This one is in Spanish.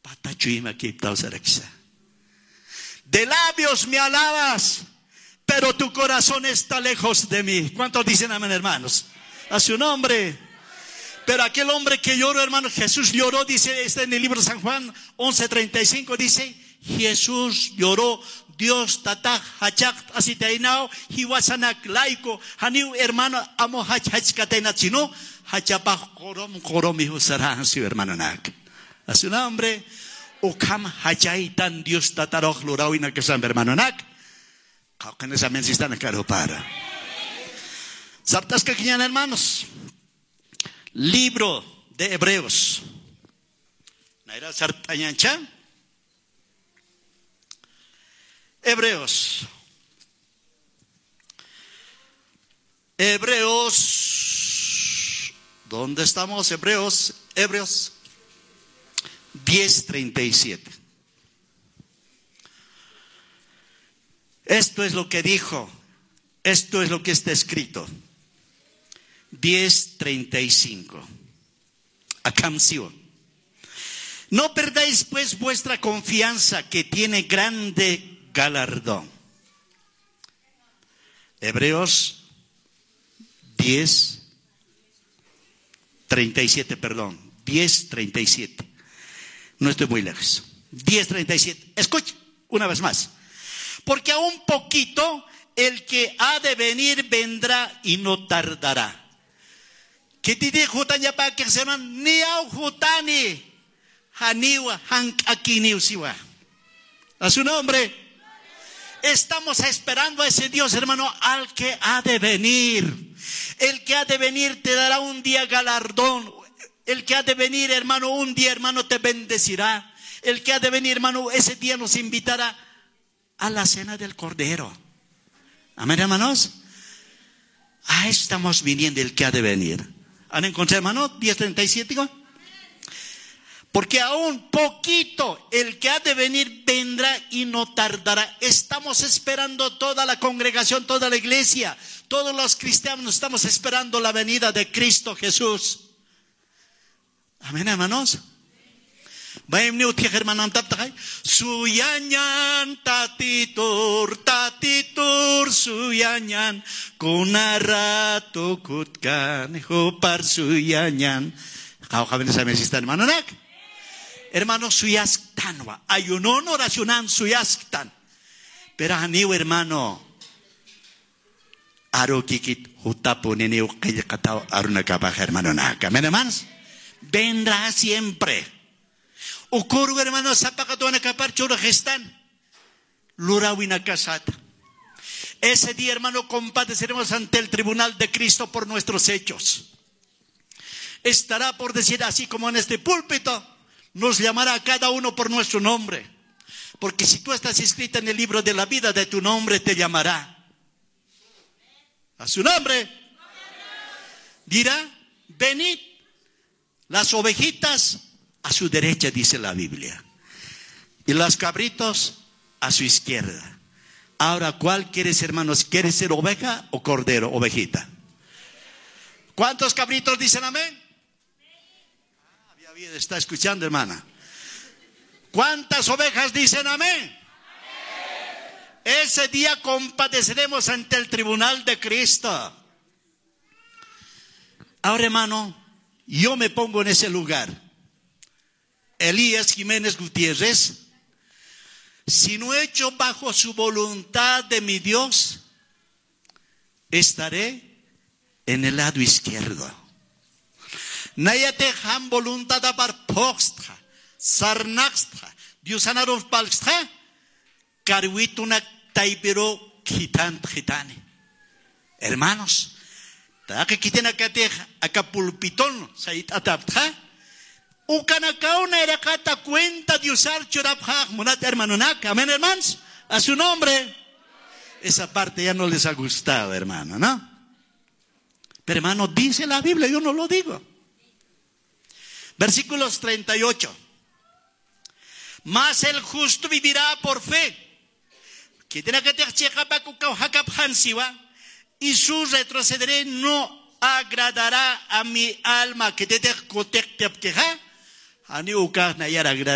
De labios me alabas, pero tu corazón está lejos de mí. ¿Cuántos dicen amén, hermanos? A su nombre. Pero aquel hombre que lloró, hermano, Jesús lloró, dice, está en el libro de San Juan 11:35, dice, Jesús lloró. Dios tatag hachak asitainao hiwasanak laiko haniu hermano amo hach katena chino hachapah korom hijo sarah su hermano nak. A su nombre, ukam hachaitan Dios tataroj lurawina kesam hermano nak. Kau kan esa mensistan karo para. ¿Sabes qué quieren, hermanos? Libro de Hebreos. Naira sartañancha. Hebreos. ¿Dónde estamos? Hebreos 10:37. Esto es lo que dijo. Esto es lo que está escrito. 10:35. Acamcio. No perdáis pues vuestra confianza, que tiene grande galardón. Hebreos 10:37, perdón. 10:37. No estoy muy lejos. 10:37. Escucha una vez más. Porque a un poquito el que ha de venir vendrá y no tardará. Que te dijo Jutanya para que se llaman Niau Jutani Haniwa Hank Akiniu Siwa. A su nombre. Estamos esperando a ese Dios, hermano, al que ha de venir. El que ha de venir te dará un día galardón. El que ha de venir, hermano, un día, hermano, te bendecirá. El que ha de venir, hermano, ese día nos invitará a la cena del Cordero. Amén, hermanos. Ah, estamos viniendo el que ha de venir. ¿Han encontrado, hermano? 10:37. Porque aún poquito el que ha de venir vendrá y no tardará. Estamos esperando toda la congregación, toda la iglesia, todos los cristianos estamos esperando la venida de Cristo Jesús. Amén, hermanos. Suyanyan tatitur suyanyan kunarato kutkan hopar suyanyan. Kau kami sa mesistan hermano nak. Hermano suyastan ayunon oracionan suyastan. Pero aniw hermano aro kikit hutapo neniw kaya kataw aruna kapag hermano nak. Amén, hermanos. Vendrá siempre. Ocurre, hermano, sapakatuan kapar chura gestan. Lurawina kasata. Ese día, hermano, compadeceremos ante el tribunal de Cristo por nuestros hechos. Estará por decir, así como en este púlpito, nos llamará a cada uno por nuestro nombre. Porque si tú estás escrita en el libro de la vida, de tu nombre te llamará. A su nombre. Dirá, venid. Las ovejitas a su derecha, dice la Biblia. Y los cabritos a su izquierda. Ahora, ¿cuál quieres, hermanos? ¿Quieres ser oveja o cordero, ovejita? ¿Cuántos cabritos dicen amén? Está escuchando, hermana. ¿Cuántas ovejas dicen amén? Ese día compadeceremos ante el tribunal de Cristo. Ahora, hermano, yo me pongo en ese lugar. Elías Jiménez Gutiérrez, si no he hecho bajo su voluntad de mi Dios, estaré en el lado izquierdo. Nayate ham voluntad apar poxtra, sarnaxtra, diosanaros palxtra, carhuituna taipero gitane. Hermanos, que quiten acá pulpitón, sait atapta. Ucanakauna era cata cuenta de usar chorapjaj monat hermanonak. Amén, hermanos. A su nombre. Esa parte ya no les ha gustado, hermano, ¿no? Pero, hermano, dice la Biblia, yo no lo digo. Versículos 38. Mas el justo vivirá por fe. Y su retrocederé no agradará a mi alma. Que te